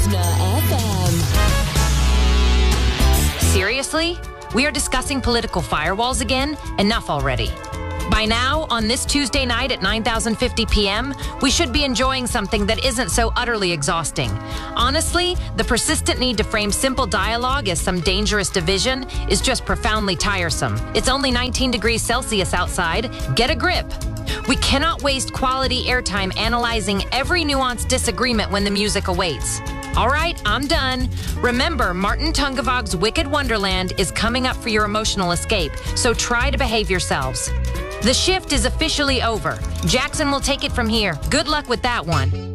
Listener FM. Seriously? We are discussing political firewalls again? Enough already. By now, on this Tuesday night at 9,050 p.m., we should be enjoying something that isn't so utterly exhausting. Honestly, the persistent need to frame simple dialogue as some dangerous division is just profoundly tiresome. It's only 19 degrees Celsius outside. Get a grip. We cannot waste quality airtime analyzing every nuanced disagreement when the music awaits. All right, I'm done. Remember, Martin Tungavag's Wicked Wonderland is coming up for your emotional escape, so try to behave yourselves. The shift is officially over. Jackson will take it from here. Good luck with that one.